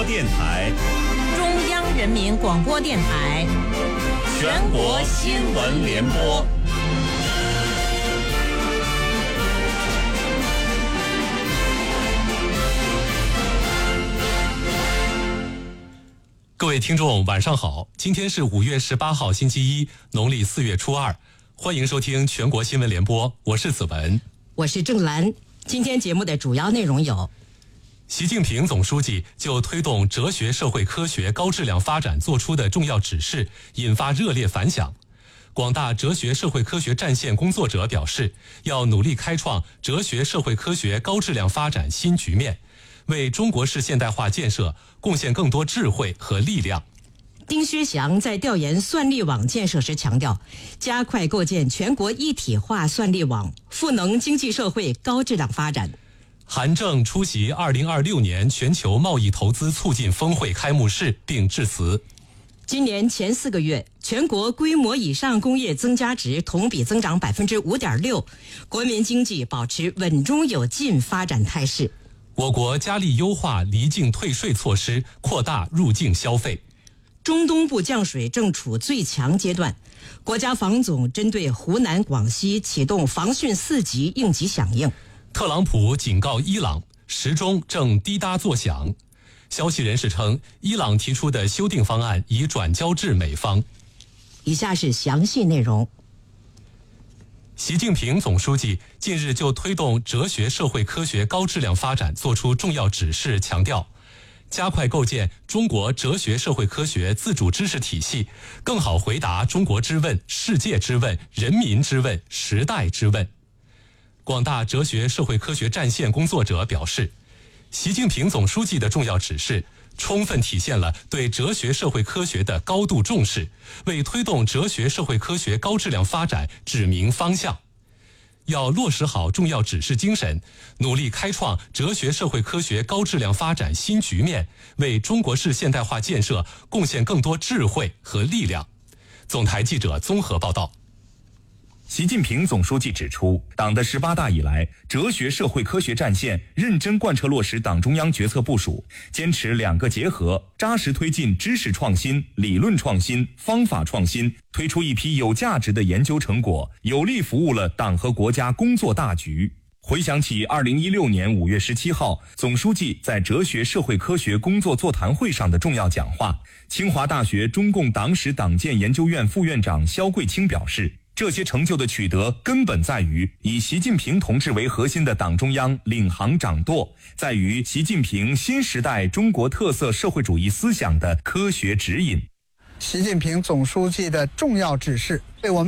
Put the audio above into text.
播电台、 中央人民广播电台、 全国新闻联播。 各位听众晚上好，今天是5月18号星期一，农历4月初2，欢迎收听全国新闻联播，我是子文， 我是郑兰。今天节目的主要内容有： 习近平总书记就推动哲学社会科学高质量发展作出的重要指示引发热烈反响。广大哲学社会科学战线工作者表示，要努力开创哲学社会科学高质量发展新局面，为中国式现代化建设贡献更多智慧和力量。 丁薛祥在调研算力网建设时强调，加快构建全国一体化算力网，赋能经济社会高质量发展。 韩正出席2026年全球贸易投资促进峰会开幕式并致辞。 今年前4个月，全国规模以上工业增加值同比增长 5.6%， 国民经济保持稳中有进发展态势。 我国加力优化离境退税措施，扩大入境消费。 中东部降水正处最强阶段，国家防总针对湖南、广西启动防汛4级应急响应。 特朗普警告伊朗，时钟正滴答作响。消息人士称，伊朗提出的修订方案已转交至美方。 以下是详细内容。 习近平总书记近日就推动哲学社会科学高质量发展作出重要指示，强调加快构建中国哲学社会科学自主知识体系，更好回答中国之问、世界之问、人民之问、时代之问。广大哲学社会科学战线工作者表示，习近平总书记的重要指示充分体现了对哲学社会科学的高度重视，为推动哲学社会科学高质量发展指明方向。要落实好重要指示精神，努力开创哲学社会科学高质量发展新局面，为中国式现代化建设贡献更多智慧和力量。总台记者综合报道。 习近平总书记指出，党的18大以来，哲学社会科学战线认真贯彻落实党中央决策部署，坚持2个结合，扎实推进知识创新、理论创新、方法创新，推出一批有价值的研究成果，有力服务了党和国家工作大局。回想起2016年5月17号，总书记在哲学社会科学工作座谈会上的重要讲话，清华大学中共党史党建研究院副院长肖桂清表示，这些成就的取得根本在于以习近平同志为核心的党中央领航掌舵，在于习近平新时代中国特色社会主义思想的科学指引。 习近平总书记的重要指示，对我们